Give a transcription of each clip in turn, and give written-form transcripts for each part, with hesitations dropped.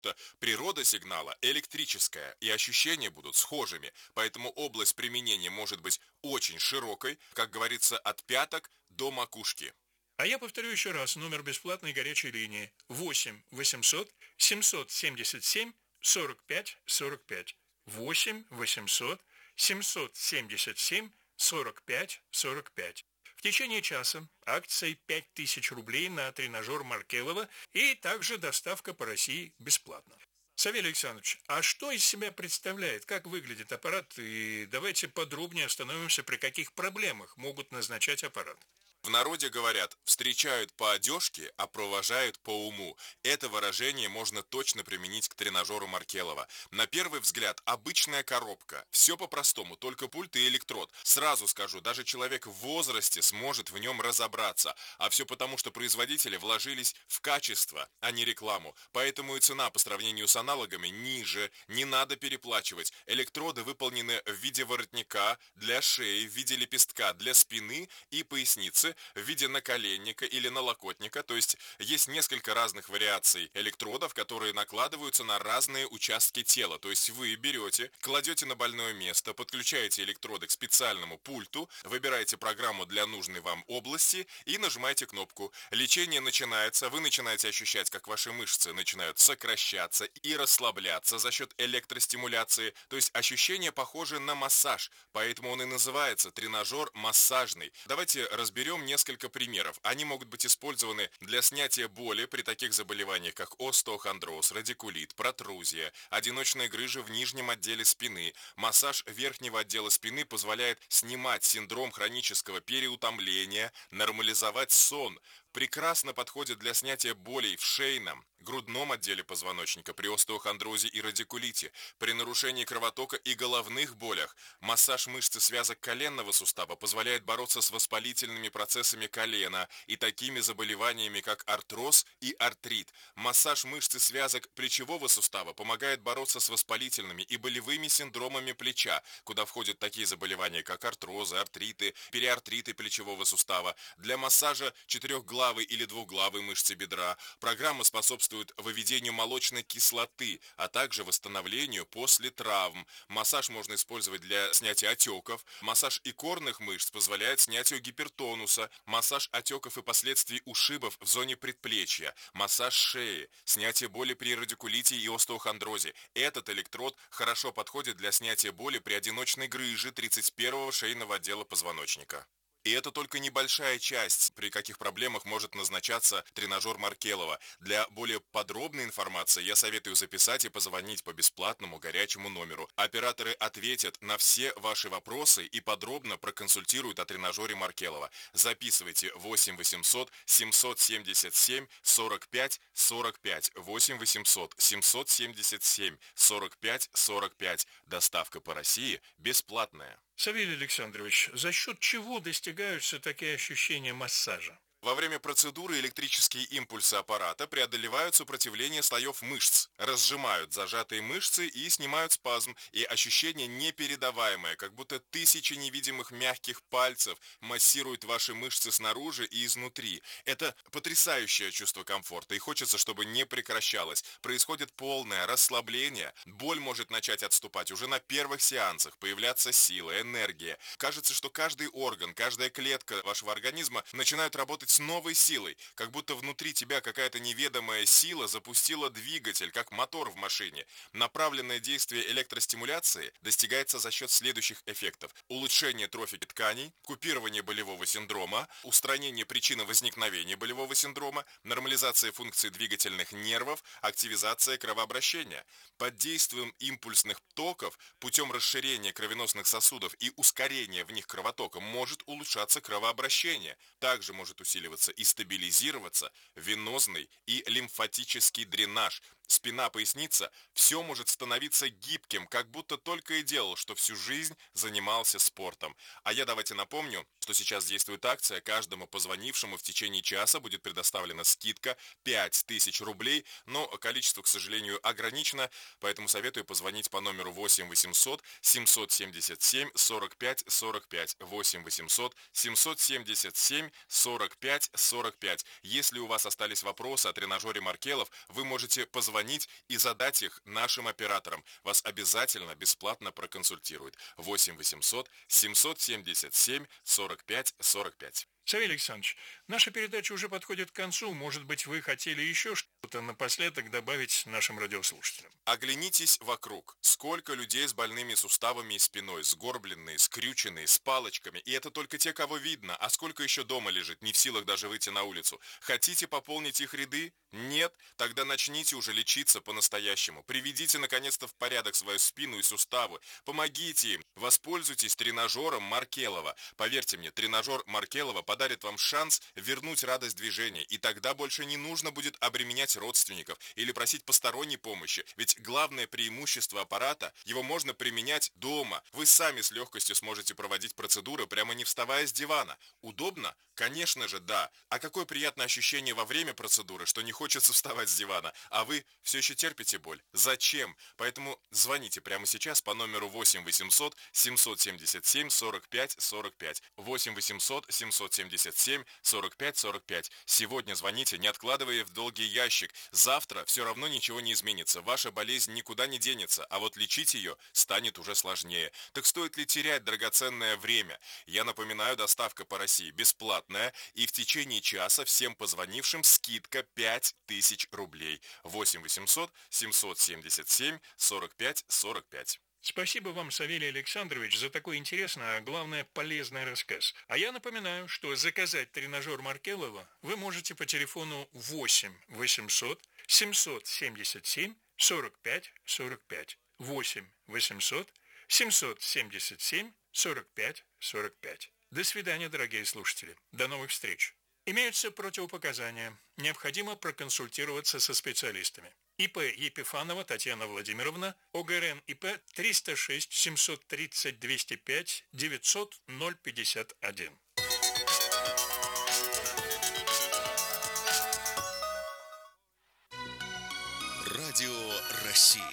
будто природа сигнала электрическая, и ощущения будут схожими, поэтому область применения может быть очень широкой, как говорится, от пяток до макушки. А я повторю еще раз номер бесплатной горячей линии 8 800 777 45 45. 8 800 777 45 45. В течение часа акция 5000 рублей на тренажер Маркелова и также доставка по России бесплатно. Савелий Александрович, а что из себя представляет, как выглядит аппарат, и давайте подробнее остановимся, при каких проблемах могут назначать аппарат. В народе говорят «встречают по одежке, а провожают по уму». Это выражение можно точно применить к тренажеру Маркелова. На первый взгляд обычная коробка. Все по-простому, только пульт и электрод. Сразу скажу, даже человек в возрасте сможет в нем разобраться. А все потому, что производители вложились в качество, а не рекламу. Поэтому и цена по сравнению с аналогами ниже. Не надо переплачивать. Электроды выполнены в виде воротника, для шеи, в виде лепестка, для спины и поясницы, в виде наколенника или налокотника, то есть есть несколько разных вариаций электродов, которые накладываются на разные участки тела, то есть вы берете, кладете на больное место, подключаете электроды к специальному пульту, выбираете программу для нужной вам области и нажимаете кнопку. Лечение начинается, вы начинаете ощущать, как ваши мышцы начинают сокращаться и расслабляться за счет электростимуляции, то есть ощущения похожи на массаж, поэтому он и называется тренажер массажный. Давайте разберем несколько примеров. Они могут быть использованы для снятия боли при таких заболеваниях, как остеохондроз, радикулит, протрузия, одиночные грыжи в нижнем отделе спины. Массаж верхнего отдела спины позволяет снимать синдром хронического переутомления, нормализовать сон. Прекрасно подходит для снятия болей в шейном, грудном отделе позвоночника при остеохондрозе и радикулите, при нарушении кровотока и головных болях. Массаж мышцы связок коленного сустава позволяет бороться с воспалительными процессами колена и такими заболеваниями, как артроз и артрит. Массаж мышцы связок плечевого сустава помогает бороться с воспалительными и болевыми синдромами плеча, куда входят такие заболевания, как артрозы, артриты, периартриты плечевого сустава. Для массажа четырехглавой или двухглавой мышцы бедра программа способствует выведению молочной кислоты, а также восстановлению после травм. Массаж можно использовать для снятия отеков. Массаж икорных мышц позволяет снятию гипертонуса. Массаж отеков и последствий ушибов в зоне предплечья. Массаж шеи. Снятие боли при радикулите и остеохондрозе. Этот электрод хорошо подходит для снятия боли при одиночной грыже 31-го шейного отдела позвоночника. И это только небольшая часть, при каких проблемах может назначаться тренажер Маркелова. Для более подробной информации я советую записать и позвонить по бесплатному горячему номеру. Операторы ответят на все ваши вопросы и подробно проконсультируют о тренажере Маркелова. Записывайте 8 800 777 45 45. 8 800 777 45 45. Доставка по России бесплатная. Савелий Александрович, за счет чего достигаются такие ощущения массажа? Во время процедуры электрические импульсы аппарата преодолевают сопротивление слоев мышц, разжимают зажатые мышцы и снимают спазм, и ощущение непередаваемое, как будто тысячи невидимых мягких пальцев массируют ваши мышцы снаружи и изнутри. Это потрясающее чувство комфорта, и хочется, чтобы не прекращалось. Происходит полное расслабление, боль может начать отступать уже на первых сеансах, появляться сила, энергия. Кажется, что каждый орган, каждая клетка вашего организма начинают работать с новой силой, как будто внутри тебя какая-то неведомая сила запустила двигатель, как мотор в машине. Направленное действие электростимуляции достигается за счет следующих эффектов: улучшение трофики тканей, купирование болевого синдрома, устранение причины возникновения болевого синдрома, нормализация функций двигательных нервов, активизация кровообращения. Под действием импульсных токов путем расширения кровеносных сосудов и ускорения в них кровотока может улучшаться кровообращение. Также может усиливаться и стабилизироваться венозный и лимфатический дренаж. Спина, поясница, все может становиться гибким, как будто только и делал, что всю жизнь занимался спортом. А я давайте напомню, что сейчас действует акция, каждому позвонившему в течение часа будет предоставлена скидка 5000 рублей, но количество, к сожалению, ограничено, поэтому советую позвонить по номеру 8 800 777 45 45, 8 800 777 45 45. Если у вас остались вопросы о тренажере Маркелов, вы можете позвонить и задать их нашим операторам. Вас обязательно бесплатно проконсультируют. 8 800 777 45 45. Савелий Александрович, наша передача уже подходит к концу. Может быть, вы хотели еще что-то напоследок добавить нашим радиослушателям? Оглянитесь вокруг. Сколько людей с больными суставами и спиной, сгорбленные, скрюченные, с палочками. И это только те, кого видно. А сколько еще дома лежит, не в силах даже выйти на улицу. Хотите пополнить их ряды? Нет? Тогда начните уже лечиться по-настоящему. Приведите наконец-то в порядок свою спину и суставы. Помогите им. Воспользуйтесь тренажером Маркелова. Поверьте мне, тренажер Маркелова подарит вам шанс вернуть радость движения. И тогда больше не нужно будет обременять родственников или просить посторонней помощи. Ведь главное преимущество аппарата, его можно применять дома. Вы сами с легкостью сможете проводить процедуры, прямо не вставая с дивана. Удобно? Конечно же, да. А какое приятное ощущение во время процедуры, что не хочется вставать с дивана, а вы все еще терпите боль. Зачем? Поэтому звоните прямо сейчас по номеру 8 800 777 45 45. 8 800 777 45 45. Сегодня звоните, не откладывая в долгий ящик. Завтра все равно ничего не изменится. Ваша болезнь никуда не денется, а вот лечить ее станет уже сложнее. Так стоит ли терять драгоценное время? Я напоминаю, доставка по России бесплатная, и в течение часа всем позвонившим скидка 5000 рублей. 8 800 777 45 45. Спасибо вам, Савелий Александрович, за такой интересный, а главное полезный рассказ. А я напоминаю, что заказать тренажер Маркелова вы можете по телефону 8 800 777 45 45. 8 800 777 45 45. До свидания, дорогие слушатели. До новых встреч. Имеются противопоказания. Необходимо проконсультироваться со специалистами. ИП Епифанова Татьяна Владимировна, ОГРН ИП 306 730 205 900 051. Радио России.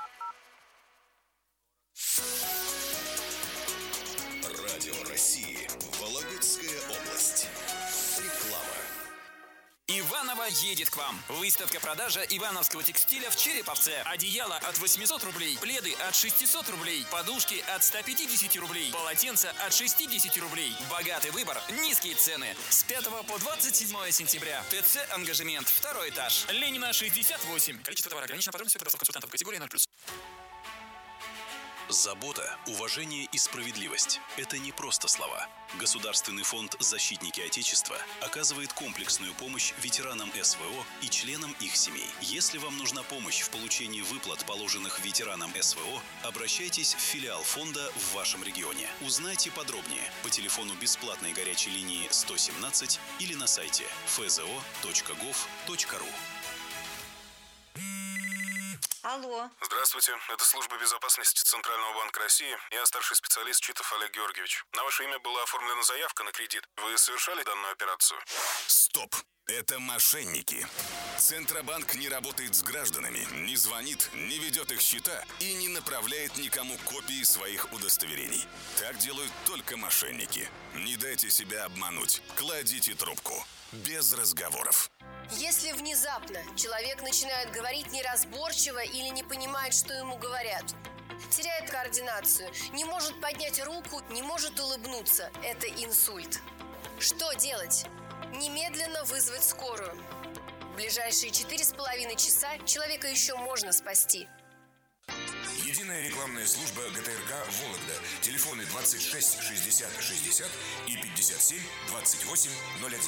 Радио России. Вологодская область. Реклама. Иваново едет к вам. Выставка-продажа ивановского текстиля в Череповце. Одеяло от 800 рублей, пледы от 600 рублей, подушки от 150 рублей, полотенца от 60 рублей. Богатый выбор, низкие цены. С 5 по 27 сентября. ТЦ «Ангажемент», 2 этаж. Ленина, 68. Количество товара ограничено. Подробности по консультантов категории 0+. Забота, уважение и справедливость – это не просто слова. Государственный фонд «Защитники Отечества» оказывает комплексную помощь ветеранам СВО и членам их семей. Если вам нужна помощь в получении выплат, положенных ветеранам СВО, обращайтесь в филиал фонда в вашем регионе. Узнайте подробнее по телефону бесплатной горячей линии 117 или на сайте fzo.gov.ru. Алло. Здравствуйте, это служба безопасности Центрального банка России. Я старший специалист Читов Олег Георгиевич. На ваше имя была оформлена заявка на кредит. Вы совершали данную операцию? Стоп! Это мошенники. Центробанк не работает с гражданами, не звонит, не ведет их счета и не направляет никому копии своих удостоверений. Так делают только мошенники. Не дайте себя обмануть. Кладите трубку. Без разговоров. Если внезапно человек начинает говорить неразборчиво или не понимает, что ему говорят, теряет координацию, не может поднять руку, не может улыбнуться, это инсульт. Что делать? Немедленно вызвать скорую. В ближайшие 4,5 часа человека еще можно спасти. Единая рекламная служба ГТРК «Вологда». Телефоны 26 60 60 и 57 28 01.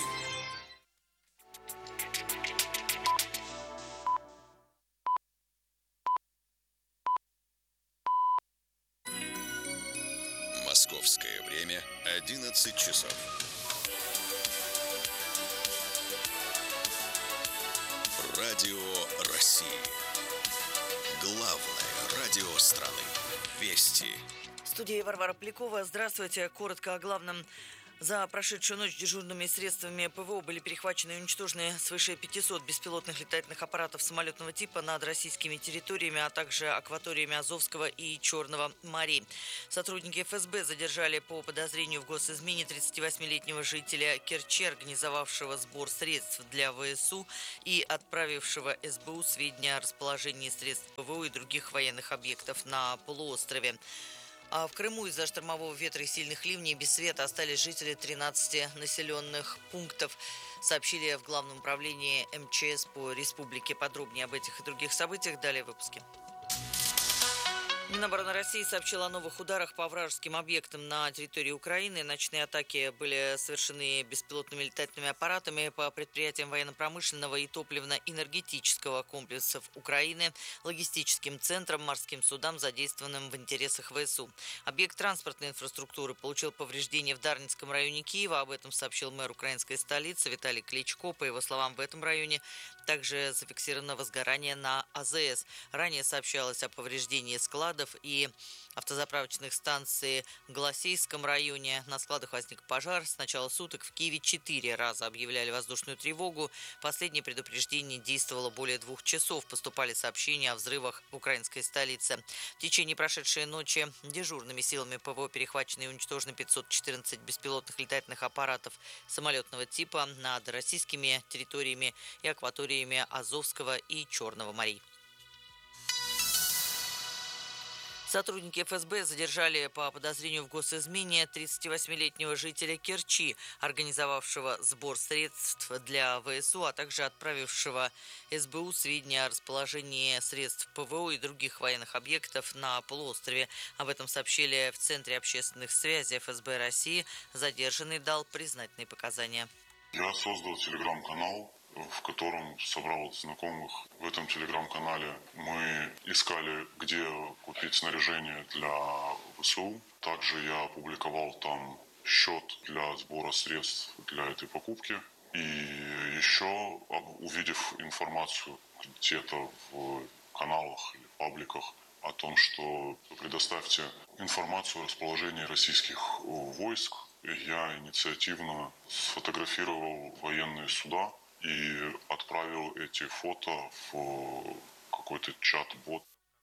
Московское время 11 часов. Радио России. Главное радио страны. Вести. В студии Варвара Полякова. Здравствуйте. Коротко о главном. За прошедшую ночь дежурными средствами ПВО были перехвачены и уничтожены свыше 500 беспилотных летательных аппаратов самолетного типа над российскими территориями, а также акваториями Азовского и Черного морей. Сотрудники ФСБ задержали по подозрению в госизмене 38-летнего жителя Керчи, организовавшего сбор средств для ВСУ и отправившего СБУ сведения о расположении средств ПВО и других военных объектов на полуострове. А в Крыму из-за штормового ветра и сильных ливней без света остались жители 13 населенных пунктов, сообщили в Главном управлении МЧС по республике. Подробнее об этих и других событиях далее в выпуске. Минобороны России сообщила о новых ударах по вражеским объектам на территории Украины. Ночные атаки были совершены беспилотными летательными аппаратами по предприятиям военно-промышленного и топливно-энергетического комплексов Украины, логистическим центрам, морским судам, задействованным в интересах ВСУ. Объект транспортной инфраструктуры получил повреждения в Дарницком районе Киева. Об этом сообщил мэр украинской столицы Виталий Кличко. По его словам, в этом районе также зафиксировано возгорание на АЗС. Ранее сообщалось о повреждении складов и автозаправочных станций в Голосейском районе. На складах возник пожар. С начала суток в Киеве 4 раза объявляли воздушную тревогу. Последнее предупреждение действовало более 2 часов. Поступали сообщения о взрывах в украинской столице. В течение прошедшей ночи дежурными силами ПВО перехвачены и уничтожены 514 беспилотных летательных аппаратов самолетного типа над российскими территориями и акваториями Азовского и Черного морей. Сотрудники ФСБ задержали по подозрению в госизмене 38-летнего жителя Керчи, организовавшего сбор средств для ВСУ, а также отправившего СБУ сведения о расположении средств ПВО и других военных объектов на полуострове. Об этом сообщили в Центре общественных связей ФСБ России. Задержанный дал признательные показания. Я создал телеграм-канал, в котором собрал знакомых. В этом телеграм-канале мы искали, где купить снаряжение для ВСУ. Также я опубликовал там счет для сбора средств для этой покупки. И еще, увидев информацию где-то в каналах или пабликах о том, что предоставьте информацию о расположении российских войск, я инициативно сфотографировал военные суда и отправил эти фото в какой-то чат-бот.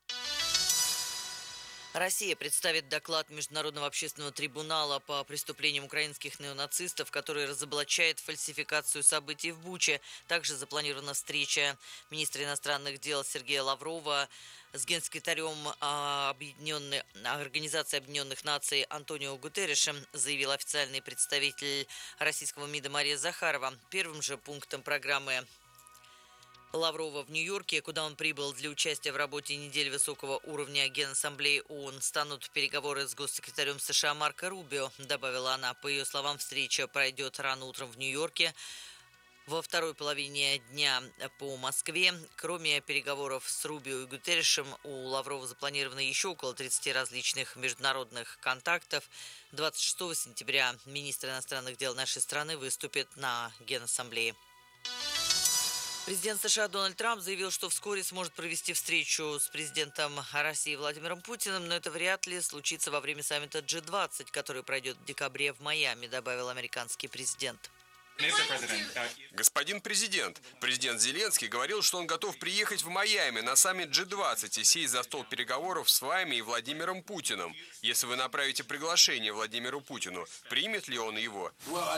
Россия представит доклад Международного общественного трибунала по преступлениям украинских неонацистов, который разоблачает фальсификацию событий в Буче. Также запланирована встреча министра иностранных дел Сергея Лаврова с генсекретарем Организации Объединенных Наций Антонио Гутерришем, заявил официальный представитель российского МИДа Мария Захарова. Первым же пунктом программы Лаврова в Нью-Йорке, куда он прибыл для участия в работе недели высокого уровня Генассамблеи ООН, станут переговоры с госсекретарем США Марко Рубио, добавила она. По ее словам, встреча пройдет рано утром в Нью-Йорке, во второй половине дня по Москве. Кроме переговоров с Рубио и Гутерришем, у Лаврова запланировано еще около 30 различных международных контактов. 26 сентября министр иностранных дел нашей страны выступит на Генассамблее. Президент США Дональд Трамп заявил, что вскоре сможет провести встречу с президентом России Владимиром Путиным, но это вряд ли случится во время саммита G20, который пройдет в декабре в Майами, добавил американский президент. Господин президент Зеленский говорил, что он готов приехать в Майами на саммит G20 и сесть за стол переговоров с вами и Владимиром Путиным. Если вы направите приглашение Владимиру Путину, примет ли он его?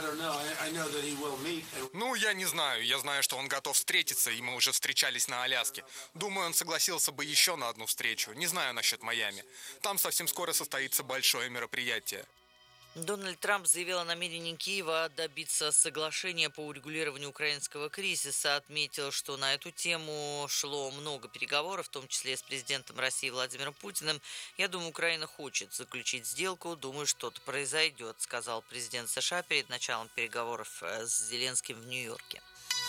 Я не знаю. Я знаю, что он готов встретиться, и мы уже встречались на Аляске. Думаю, он согласился бы еще на одну встречу. Не знаю насчет Майами. Там совсем скоро состоится большое мероприятие. Дональд Трамп заявил о намерении Киева добиться соглашения по урегулированию украинского кризиса. Отметил, что на эту тему шло много переговоров, в том числе с президентом России Владимиром Путиным. Я думаю, Украина хочет заключить сделку. Думаю, что-то произойдет, сказал президент США перед началом переговоров с Зеленским в Нью-Йорке.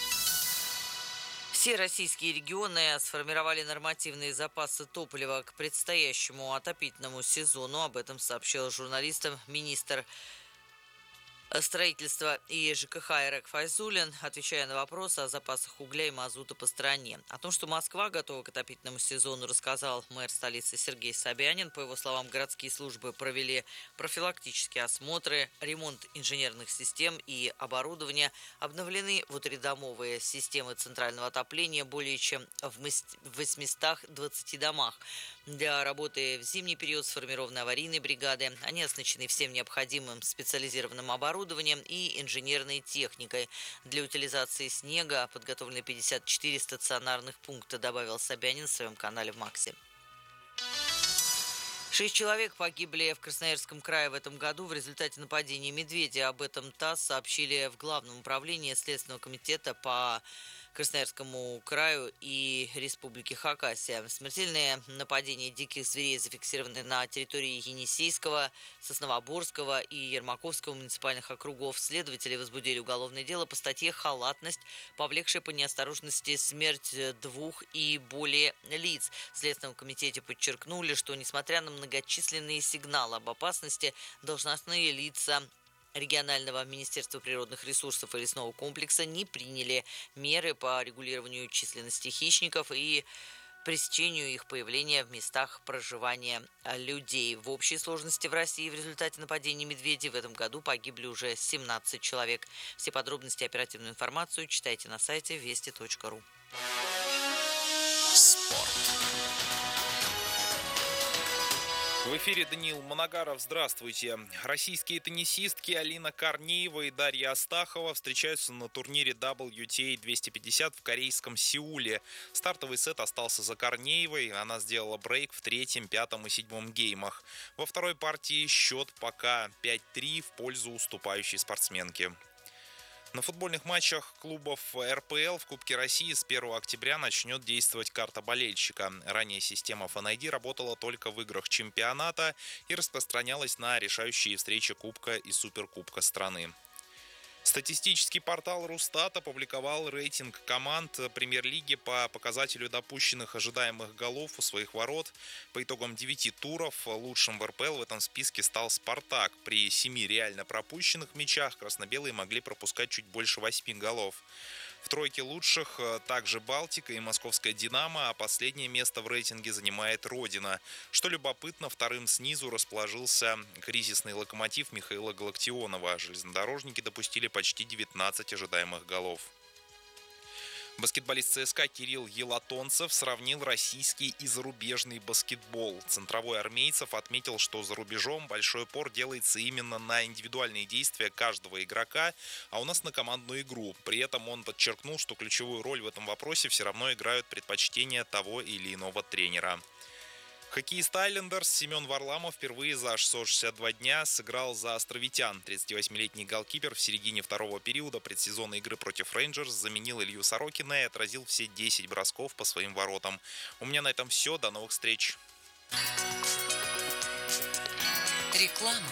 Все российские регионы сформировали нормативные запасы топлива к предстоящему отопительному сезону. Об этом сообщил журналистам министр Строительство и ЖКХ Ирек Файзуллин, отвечая на вопрос о запасах угля и мазута по стране. О том, что Москва готова к отопительному сезону, рассказал мэр столицы Сергей Собянин. По его словам, городские службы провели профилактические осмотры, ремонт инженерных систем и оборудования, обновлены внутридомовые системы центрального отопления более чем в 820 домах. Для работы в зимний период сформированы аварийные бригады. Они оснащены всем необходимым специализированным оборудованием и инженерной техникой. Для утилизации снега подготовлены 54 стационарных пункта, добавил Собянин в своем канале в Максе. 6 человек погибли в Красноярском крае в этом году в результате нападения медведя. Об этом ТАСС сообщили в Главном управлении Следственного комитета по Красноярскому краю и Республике Хакасия. Смертельные нападения диких зверей зафиксированы на территории Енисейского, Сосновоборского и Ермаковского муниципальных округов. Следователи возбудили уголовное дело по статье «Халатность», повлекшая по неосторожности смерть 2 и более лиц. В Следственном комитете подчеркнули, что, несмотря на многочисленные сигналы об опасности, должностные лица регионального Министерства природных ресурсов и лесного комплекса не приняли меры по регулированию численности хищников и пресечению их появления в местах проживания людей. В общей сложности в России в результате нападения медведей в этом году погибли уже 17 человек. Все подробности и оперативную информацию читайте на сайте вести.ру. Спорт. В эфире Даниил Моногаров. Здравствуйте. Российские теннисистки Алина Корнеева и Дарья Астахова встречаются на турнире WTA 250 в корейском Сеуле. Стартовый сет остался за Корнеевой. Она сделала брейк в третьем, пятом и седьмом геймах. Во второй партии счет пока 5-3 в пользу уступающей спортсменки. На футбольных матчах клубов РПЛ в Кубке России с 1 октября начнет действовать карта болельщика. Ранее система Fan ID работала только в играх чемпионата и распространялась на решающие встречи Кубка и Суперкубка страны. Статистический портал Росстат опубликовал рейтинг команд Премьер-лиги по показателю допущенных ожидаемых голов у своих ворот. По итогам 9 туров лучшим в РПЛ в этом списке стал «Спартак». При 7 реально пропущенных мячах красно-белые могли пропускать чуть больше 8 голов. В тройке лучших также «Балтика» и «Московская Динамо», а последнее место в рейтинге занимает «Родина». Что любопытно, вторым снизу расположился кризисный «Локомотив» Михаила Галактионова. Железнодорожники допустили почти 19 ожидаемых голов. Баскетболист ЦСКА Кирилл Елатонцев сравнил российский и зарубежный баскетбол. Центровой армейцев отметил, что за рубежом большой упор делается именно на индивидуальные действия каждого игрока, а у нас на командную игру. При этом он подчеркнул, что ключевую роль в этом вопросе все равно играют предпочтения того или иного тренера. Хоккеист Айлендерс Семен Варламов впервые за 662 дня сыграл за островитян. 38-летний голкипер в середине второго периода предсезонной игры против Рейнджерс заменил Илью Сорокина и отразил все 10 бросков по своим воротам. У меня на этом все. До новых встреч. Реклама.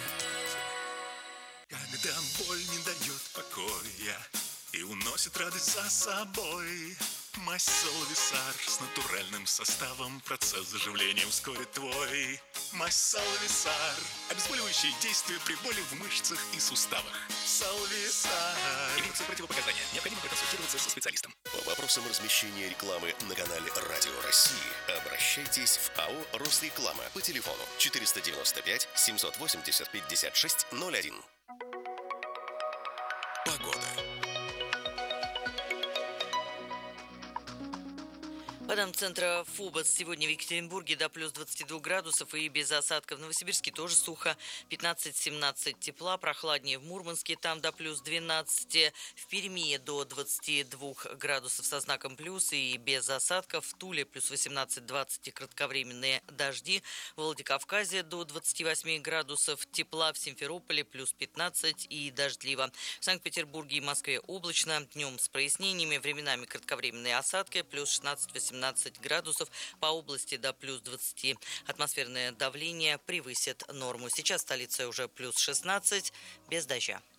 Когда боль не дает покоя и уносит радость за собой, мазь Салвисар с натуральным составом процесс заживления ускорит твой. Мазь Салвисар. Обезболивающее действие при боли в мышцах и суставах. Салвисар. Имеются противопоказания. Необходимо проконсультироваться со специалистом. По вопросам размещения рекламы на канале Радио России обращайтесь в АО «Росреклама» по телефону 495 780 5601. Погода. По данным центра ФОБОС, сегодня в Екатеринбурге до плюс 22 градусов и без осадков. В Новосибирске тоже сухо, 15-17 тепла, прохладнее в Мурманске, там до плюс 12, в Перми до 22 градусов со знаком плюс и без осадков, в Туле плюс 18-20 и кратковременные дожди, в Владикавказе до 28 градусов тепла, в Симферополе плюс 15 и дождливо. В Санкт-Петербурге и Москве облачно, днем с прояснениями, временами кратковременные осадки, плюс 16-18 градусов, по области до плюс 20. Атмосферное давление превысит норму. Сейчас в столице уже плюс 16, без дождя.